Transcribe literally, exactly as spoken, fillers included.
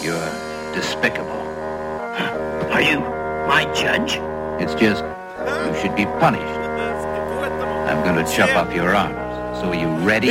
You're despicable. Are you my judge? It's just, you should be punished. I'm going to chop off your arms. So are you ready?